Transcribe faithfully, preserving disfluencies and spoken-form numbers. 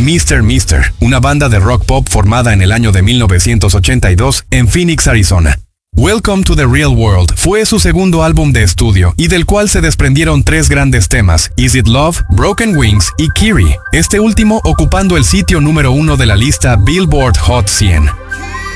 míster míster, una banda de rock pop formada en el año de mil novecientos ochenta y dos en Phoenix, Arizona. Welcome to the Real World fue su segundo álbum de estudio y del cual se desprendieron tres grandes temas, Is It Love, Broken Wings y Kiri, este último ocupando el sitio número uno de la lista Billboard Hot cien.